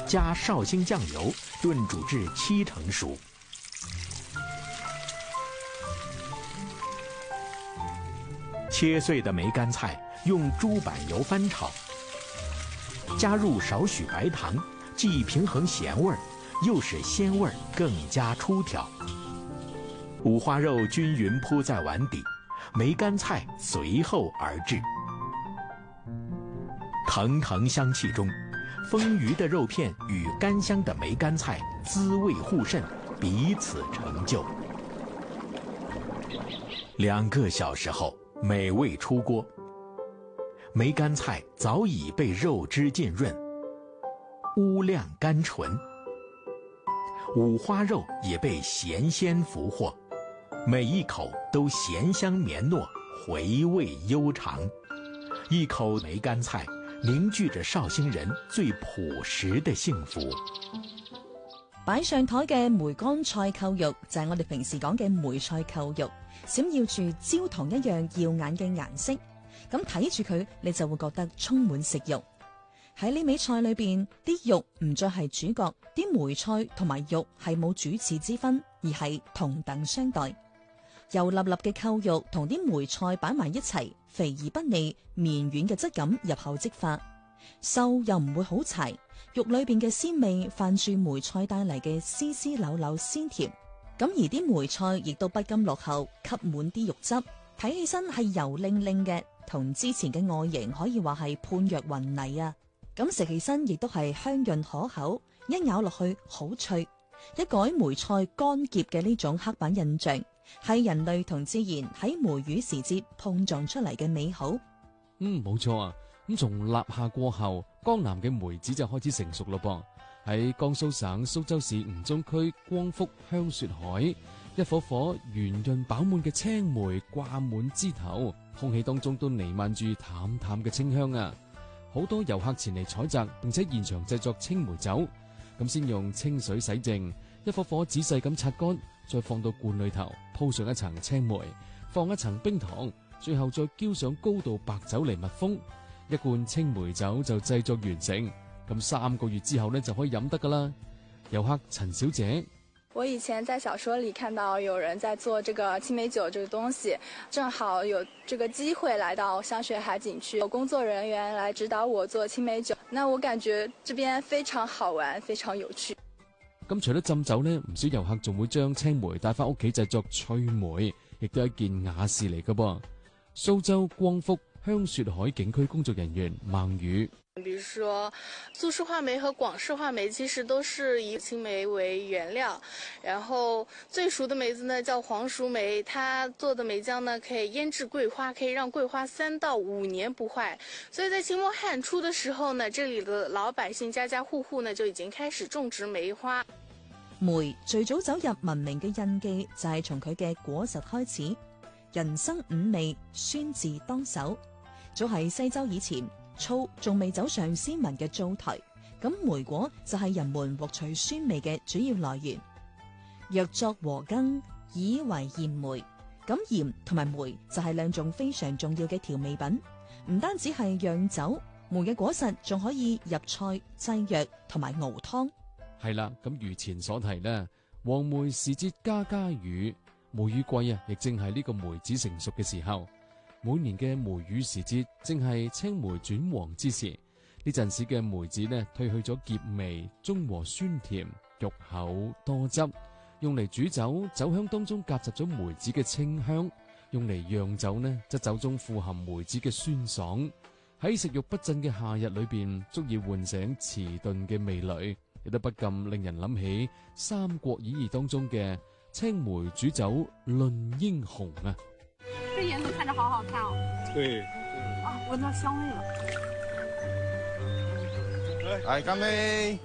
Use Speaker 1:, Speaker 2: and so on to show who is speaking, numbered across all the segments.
Speaker 1: 加绍兴酱油炖煮至7成熟。切碎的梅干菜用猪板油翻炒，加入少许白糖，既平衡咸味儿，又使鲜味儿更加出挑。五花肉均匀铺在碗底，梅干菜随后而至。腾腾香气中，丰腴的肉片与甘香的梅干菜滋味互渗，彼此成就。2个小时后，美味出锅。梅干菜早已被肉汁浸润，乌亮甘醇，五花肉也被咸鲜俘获，每一口都咸香绵糯，回味悠长。一口梅干菜凝聚着绍興人最樸實的幸福。
Speaker 2: 擺上台嘅梅乾菜扣肉就係我哋平時講嘅梅菜扣肉，閃耀住焦糖一樣耀眼嘅顏色。咁睇住佢，你就會覺得充滿食慾。喺呢味菜裏邊，啲肉唔再係主角，啲梅菜同埋肉係冇主次之分，而係同等相待。油粒粒嘅扣肉同啲梅菜擺埋一齊，肥而不膩，綿軟嘅質感入口即化，瘦又唔會好柴。肉裏邊嘅鮮味泛住梅菜帶嚟嘅絲絲柳柳鮮甜，咁而啲梅菜亦都不甘落後，吸滿啲肉汁，睇起身係油令令嘅，同之前嘅外形可以話係判若雲泥啊！咁食起身亦都係香潤可口，一咬落去好脆，一改梅菜乾澀嘅呢種刻板印象，係人類同自然喺梅雨時節碰撞出嚟嘅美好。
Speaker 3: 冇錯啊！咁從立夏過後，江南嘅梅子就開始成熟咯噃。喺江蘇省蘇州市吳中區光福香雪海，一顆顆圓潤飽滿嘅青梅掛滿枝頭，空氣當中都彌漫住淡淡嘅清香啊！好多遊客前嚟採摘，並且現場製作青梅酒。咁先用清水洗淨，一顆顆仔細咁擦乾，再放到罐裏頭，鋪上一層青梅，放一層冰糖，最後再澆上高度白酒嚟密封。一罐青梅酒就製作完成，咁3個月之後呢就可以飲得噶啦。遊客陳小姐，
Speaker 4: 我以前在小說裡看到有人在做這個青梅酒這個東西，正好有這個機會來到香雪海景區，有工作人員來指導我做青梅酒，那我感覺這邊非常好玩，非常有趣。
Speaker 3: 咁除咗浸酒呢，唔少遊客仲會將青梅帶翻屋企製作脆梅，亦都係一件雅事嚟噶噃。蘇州光福香雪海景區工作人員孟宇，
Speaker 5: 比如說蘇式話梅和廣式話梅其實都是以青梅為原料，然後最熟的梅子呢叫黃淑梅，它做的梅漿呢可以醃製桂花，可以讓桂花3到5年不壞，所以在清末漢初的時候呢，這裡的老百姓家家戶戶呢就已經開始種植梅花。
Speaker 2: 梅最早走入文明嘅印記就係從佢嘅果實開始，人生5味，酸字當首。早喺西周以前，醋仲未走上先民嘅灶台，咁梅果就係人們獲取酸味嘅主要來源。若作和羹，以為鹽梅。咁鹽同埋梅就係2種非常重要嘅調味品，唔單止係釀酒，梅嘅果實仲可以入菜、製藥同埋熬湯。
Speaker 3: 係啦，咁如前所提呢，黃梅時節家家雨，梅雨季啊，亦正係呢個梅子成熟嘅時候。每年嘅梅雨時節正係青梅轉黃之時，呢陣時嘅梅子呢，褪去咗澀味，中和酸甜，肉厚多汁，用嚟煮酒，酒香當中夾雜咗梅子嘅清香；用嚟釀酒呢，則酒中富含梅子嘅酸爽。喺食慾不振嘅夏日裏邊，足以喚醒遲鈍嘅味蕾，亦都不禁令人諗起《三國演義》當中嘅青梅煮酒論英雄啊！
Speaker 6: 這顏色看着好好看哦。
Speaker 7: 對。
Speaker 6: 啊，聞到香味了。
Speaker 7: 來，乾杯。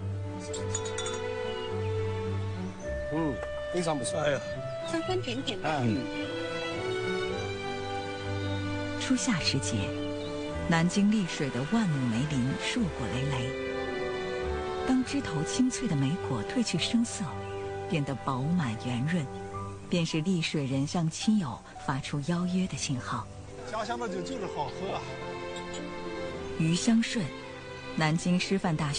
Speaker 7: 非常不錯。哎呀，
Speaker 6: 酸酸甜甜的。
Speaker 8: 初夏時節，南京麗水的萬畝梅林碩果累累。當枝頭青翠的梅果褪去生澀，變得飽滿圓潤，便是麗水人向親友發出邀約的信號。
Speaker 7: 家鄉的酒就是好喝啊。
Speaker 8: 余香順，南京師範大學